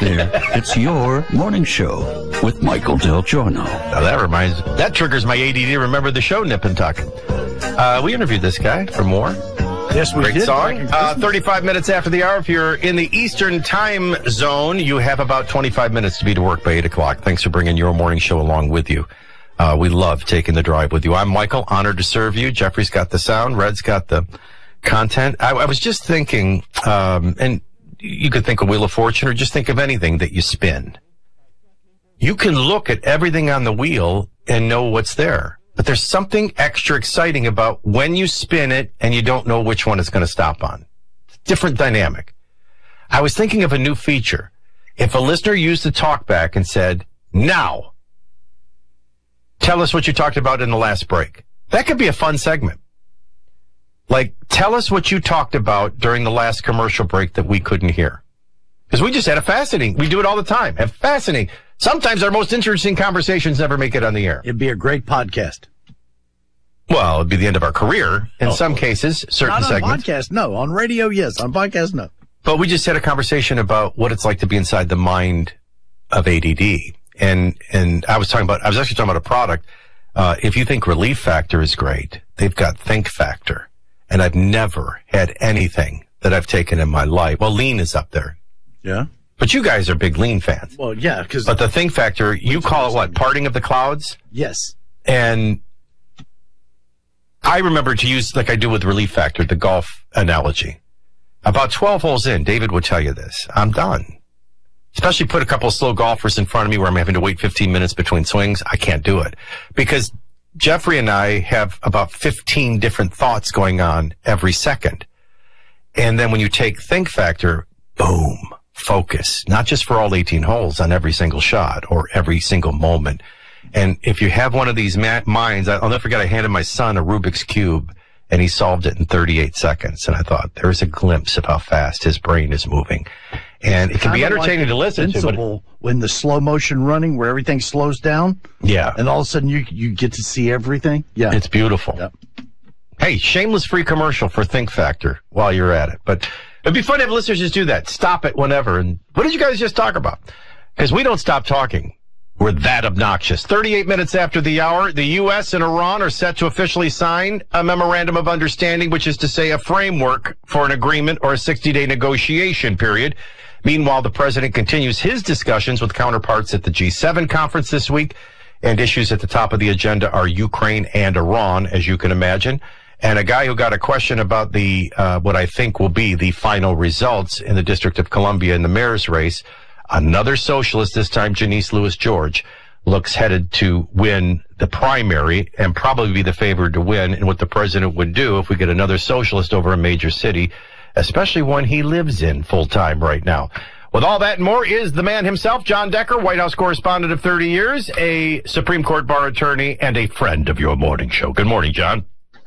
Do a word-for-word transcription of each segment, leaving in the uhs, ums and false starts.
there. It's your morning show with Michael Del Giorno. Now that reminds, that triggers my A D D to remember the show, Nip and Tuck. Uh, we interviewed this guy for more. Yes, we Great did. song. Uh, thirty-five minutes after the hour. If you're in the Eastern time zone, you have about twenty-five minutes to be to work by eight o'clock. Thanks for bringing your morning show along with you. Uh, we love taking the drive with you. I'm Michael, honored to serve you. Jeffrey's got the sound. Red's got the content. I, I was just thinking, um, and you could think of Wheel of Fortune or just think of anything that you spin. You can look at everything on the wheel and know what's there. But there's something extra exciting about when you spin it and you don't know which one it's going to stop on. It's a different dynamic. I was thinking of a new feature. If a listener used the talkback and said, now, tell us what you talked about in the last break. That could be a fun segment. Like, tell us what you talked about during the last commercial break that we couldn't hear. Because we just had a fascinating, we do it all the time, have fascinating. Sometimes our most interesting conversations never make it on the air. It'd be a great podcast. Well, it'd be the end of our career. In oh, some cases, certain not on segments. Podcast, no. On radio, yes. On podcast, no. But we just had a conversation about what it's like to be inside the mind of A D D. And, and I was talking about, I was actually talking about a product. Uh, if you think Relief Factor is great, they've got Think Factor. And I've never had anything that I've taken in my life. Well, Lean is up there. Yeah. But you guys are big Lean fans. Well, yeah, because. But the Think Factor, you call it what? Parting of the clouds? Yes. And I remember to use, like I do with Relief Factor, the golf analogy. About twelve holes in, David would tell you this. I'm done. Especially put a couple of slow golfers in front of me where I'm having to wait fifteen minutes between swings. I can't do it. Because Jeffrey and I have about fifteen different thoughts going on every second. And then when you take Think Factor, boom, focus. Not just for all eighteen holes, on every single shot or every single moment. And if you have one of these ma- minds, I'll never forget, I handed my son a Rubik's Cube, and he solved it in thirty-eight seconds. And I thought, there's a glimpse of how fast his brain is moving. And it can be entertaining like to listen to. But when the slow motion running, where everything slows down. Yeah. And all of a sudden you you get to see everything. Yeah. It's beautiful. Yep. Hey, shameless free commercial for Think Factor while you're at it. But it'd be fun to have listeners just do that. Stop it whenever. And what did you guys just talk about? Because we don't stop talking. We're that obnoxious. thirty-eight minutes after the hour, the U S and Iran are set to officially sign a memorandum of understanding, which is to say a framework for an agreement or a sixty-day negotiation period. Meanwhile, the president continues his discussions with counterparts at the G seven conference this week, and issues at the top of the agenda are Ukraine and Iran, as you can imagine. And a guy who got a question about the uh, what I think will be the final results in the District of Columbia in the mayor's race. Another socialist, this time Janice Lewis George, looks headed to win the primary and probably be the favored to win. And what the president would do if we get another socialist over a major city, especially one he lives in full time right now. With all that and more is the man himself, John Decker, White House correspondent of thirty years, a Supreme Court bar attorney, and a friend of your morning show. Good morning, John.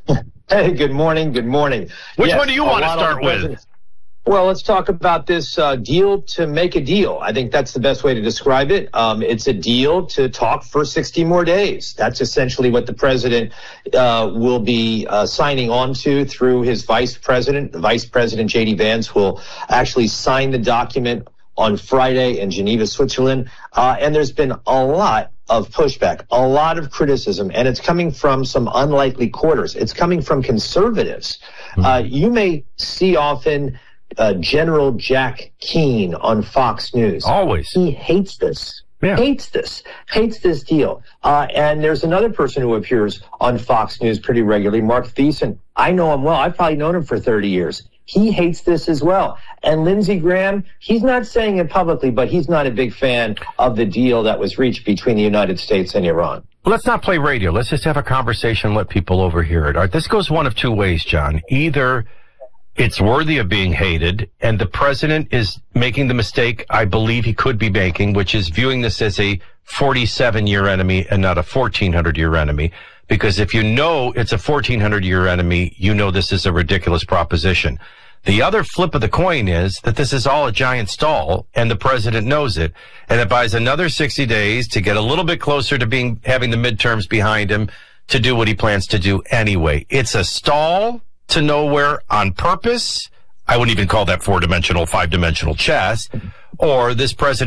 Hey, good morning. Good morning. Which yes, one do you want to start with? Well, let's talk about this uh, deal to make a deal. I think that's the best way to describe it. Um, it's a deal to talk for sixty more days. That's essentially what the president uh, will be uh, signing on to through his vice president. The vice president, J D Vance, will actually sign the document on Friday in Geneva, Switzerland. Uh, and there's been a lot of pushback, a lot of criticism, and it's coming from some unlikely quarters. It's coming from conservatives. Mm-hmm. Uh, you may see often Uh, General Jack Keane on Fox News. Always. He hates this. Yeah. Hates this. Hates this deal. Uh, and there's another person who appears on Fox News pretty regularly, Mark Thiessen. I know him well. I've probably known him for thirty years. He hates this as well. And Lindsey Graham, he's not saying it publicly, but he's not a big fan of the deal that was reached between the United States and Iran. Let's not play radio. Let's just have a conversation and let people overhear it. All right, this goes one of two ways, John. Either it's worthy of being hated, and the president is making the mistake I believe he could be making, which is viewing this as a forty-seven-year enemy and not a fourteen hundred-year enemy. Because if you know it's a fourteen hundred-year enemy, you know this is a ridiculous proposition. The other flip of the coin is that this is all a giant stall, and the president knows it, and it buys another sixty days to get a little bit closer to being having the midterms behind him to do what he plans to do anyway. It's a stall to nowhere on purpose. I wouldn't even call that four-dimensional, five-dimensional chess. Or this president